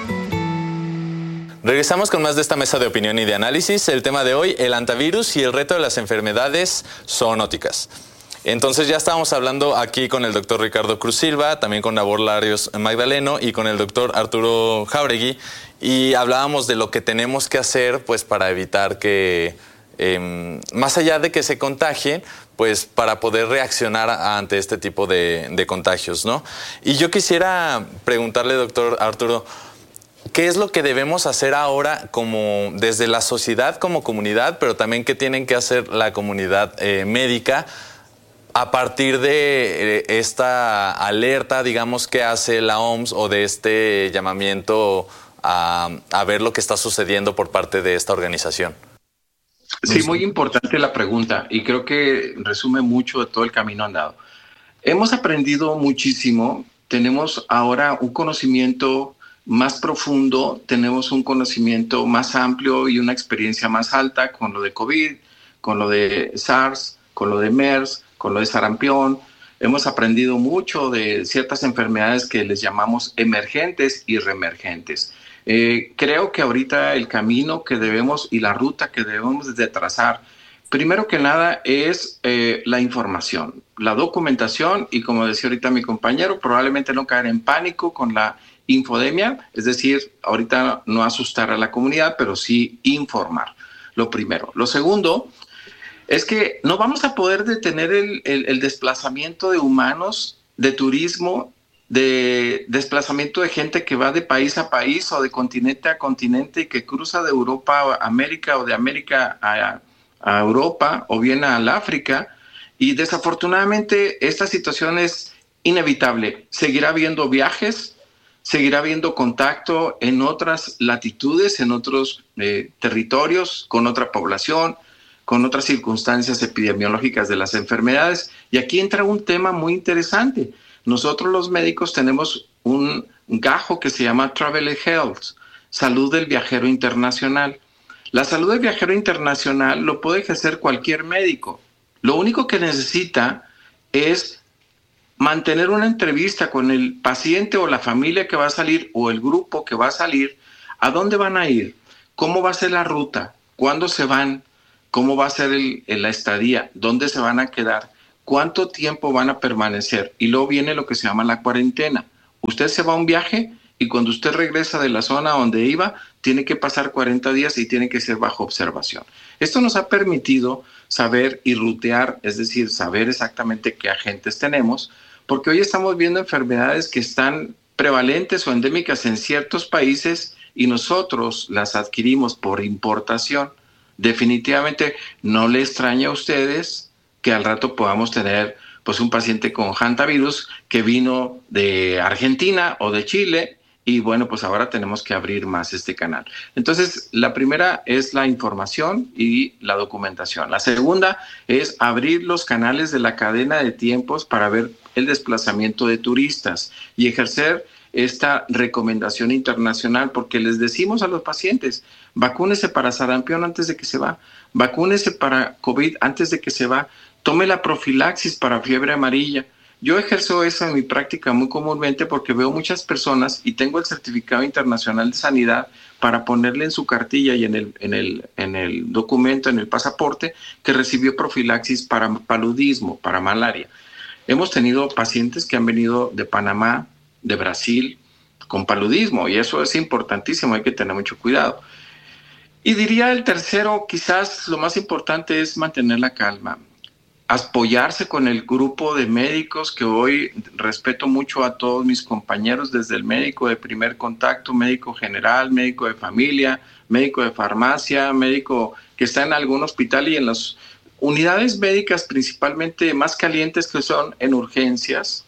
[SPEAKER 3] Regresamos con más de esta mesa de opinión y de análisis. El tema de hoy, el antivirus y el reto de las enfermedades zoonóticas. Entonces ya estábamos hablando aquí con el doctor Ricardo Cruz Silva, también con Nabor Larios Magdaleno y con el doctor Arturo Jáuregui, y hablábamos de lo que tenemos que hacer pues para evitar que, más allá de que se contagien, pues para poder reaccionar ante este tipo de contagios, ¿no? Y yo quisiera preguntarle, doctor Arturo, ¿qué es lo que debemos hacer ahora como desde la sociedad como comunidad, pero también qué tienen que hacer la comunidad médica a partir de esta alerta, digamos, que hace la OMS o de este llamamiento a ver lo que está sucediendo por parte de esta organización?
[SPEAKER 7] Sí, muy importante la pregunta y creo que resume mucho de todo el camino andado. Hemos aprendido muchísimo, tenemos ahora un conocimiento más profundo, tenemos un conocimiento más amplio y una experiencia más alta con lo de COVID, con lo de SARS, con lo de MERS, con lo de sarampión. Hemos aprendido mucho de ciertas enfermedades que les llamamos emergentes y reemergentes. Creo que ahorita el camino que debemos y la ruta que debemos de trazar, primero que nada es la información, la documentación y, como decía ahorita mi compañero, probablemente no caer en pánico con la infodemia, es decir, ahorita no asustar a la comunidad, pero sí informar, lo primero. Lo segundo es que no vamos a poder detener el desplazamiento de humanos, de turismo, de desplazamiento de gente que va de país a país o de continente a continente y que cruza de Europa a América o de América a Europa o bien al África. Y desafortunadamente esta situación es inevitable. Seguirá habiendo viajes, seguirá habiendo contacto en otras latitudes, en otros territorios, con otra población, con otras circunstancias epidemiológicas de las enfermedades. Y aquí entra un tema muy interesante. nosotros los médicos tenemos un gajo que se llama Travel Health, salud del viajero internacional. La salud del viajero internacional lo puede ejercer cualquier médico. Lo único que necesita es mantener una entrevista con el paciente o la familia que va a salir o el grupo que va a salir. ¿A dónde van a ir? ¿Cómo va a ser la ruta? ¿Cuándo se van? ¿Cómo va a ser la estadía? ¿Dónde se van a quedar? ¿Cuánto tiempo van a permanecer? Y luego viene lo que se llama la cuarentena. Usted se va a un viaje y cuando usted regresa de la zona donde iba, tiene que pasar 40 días y tiene que ser bajo observación. Esto nos ha permitido saber y rutear, es decir, saber exactamente qué agentes tenemos, porque hoy estamos viendo enfermedades que están prevalentes o endémicas en ciertos países y nosotros las adquirimos por importación. Definitivamente no le extraña a ustedes que al rato podamos tener pues un paciente con hantavirus que vino de Argentina o de Chile y bueno, pues ahora tenemos que abrir más este canal. Entonces, la primera es la información y la documentación. La segunda es abrir los canales de la cadena de tiempos para ver el desplazamiento de turistas y ejercer esta recomendación internacional, porque les decimos a los pacientes, vacúnese para sarampión antes de que se va, vacúnese para COVID antes de que se va, tome la profilaxis para fiebre amarilla. Yo ejerzo eso en mi práctica muy comúnmente porque veo muchas personas y tengo el certificado internacional de sanidad para ponerle en su cartilla y en el documento, en el pasaporte, que recibió profilaxis para paludismo, para malaria. Hemos tenido pacientes que han venido de Panamá, de Brasil, con paludismo, y eso es importantísimo, hay que tener mucho cuidado. Y diría el tercero, quizás lo más importante es mantener la calma, apoyarse con el grupo de médicos que hoy respeto mucho a todos mis compañeros, desde el médico de primer contacto, médico general, médico de familia, médico de farmacia, médico que está en algún hospital y en las unidades médicas principalmente más calientes que son en urgencias.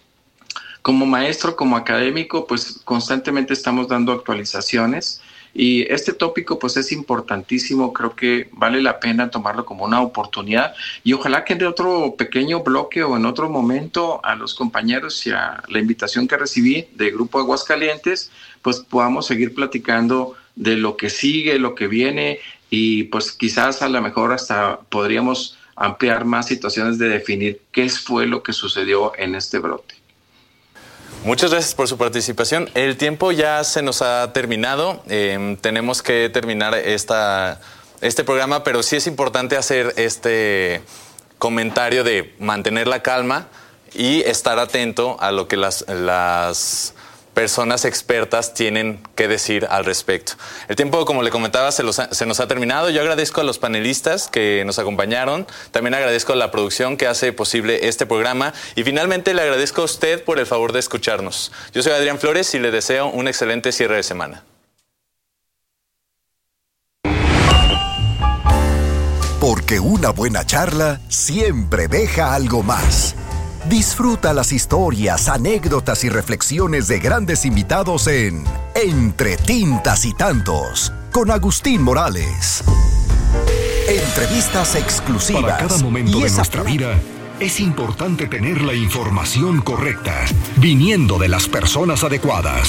[SPEAKER 7] Como maestro, como académico, pues constantemente estamos dando actualizaciones y este tópico pues es importantísimo, creo que vale la pena tomarlo como una oportunidad y ojalá que en otro pequeño bloque o en otro momento a los compañeros y a la invitación que recibí de Grupo Aguascalientes, pues podamos seguir platicando de lo que sigue, lo que viene y pues quizás a lo mejor hasta podríamos ampliar más situaciones de definir qué fue lo que sucedió en este brote.
[SPEAKER 3] Muchas gracias por su participación. El tiempo ya se nos ha terminado. Tenemos que terminar este programa, pero sí es importante hacer este comentario de mantener la calma y estar atento a lo que las personas expertas tienen que decir al respecto. El tiempo, como le comentaba, se nos ha terminado. Yo agradezco a los panelistas que nos acompañaron. También agradezco a la producción que hace posible este programa. Y finalmente le agradezco a usted por el favor de escucharnos. Yo soy Adrián Flores y le deseo un excelente cierre de semana.
[SPEAKER 1] Porque una buena charla siempre deja algo más. Disfruta las historias, anécdotas y reflexiones de grandes invitados en Entre Tintas y Tantos, con Agustín Morales. Entrevistas exclusivas.
[SPEAKER 11] Para cada momento de nuestra vida, es importante tener la información correcta, viniendo de las personas adecuadas.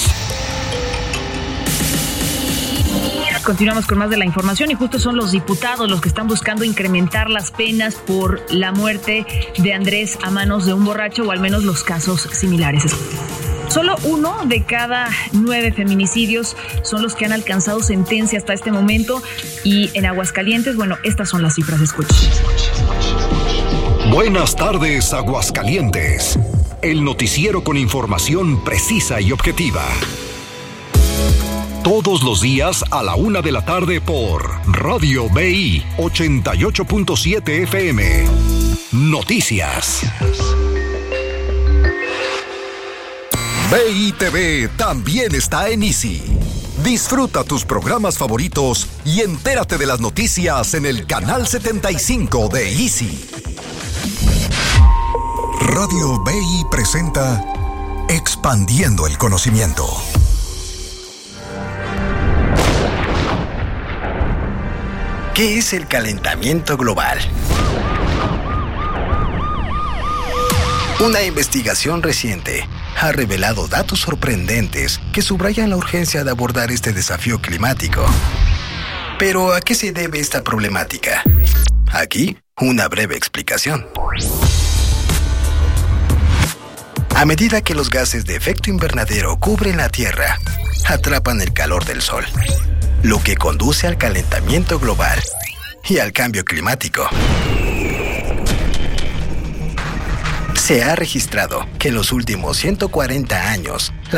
[SPEAKER 12] Continuamos con más de la información y justo son los diputados los que están buscando incrementar las penas por la muerte de Andrés a manos de un borracho o al menos los casos similares. Solo 1 de cada 9 feminicidios son los que han alcanzado sentencia hasta este momento y en Aguascalientes, bueno, estas son las cifras, escuchen.
[SPEAKER 11] Buenas tardes, Aguascalientes. El noticiero con información precisa y objetiva. Todos los días a la 1 de la tarde por Radio BI 88.7 FM. Noticias.
[SPEAKER 1] BI TV también está en Easy. Disfruta tus programas favoritos y entérate de las noticias en el canal 75 de Easy. Radio BI presenta Expandiendo el Conocimiento.
[SPEAKER 2] ¿Qué es el calentamiento global? Una investigación reciente ha revelado datos sorprendentes que subrayan la urgencia de abordar este desafío climático. Pero, ¿a qué se debe esta problemática? Aquí, una breve explicación. A medida que los gases de efecto invernadero cubren la Tierra, atrapan el calor del Sol, lo que conduce al calentamiento global y al cambio climático. Se ha registrado que en los últimos 140 años,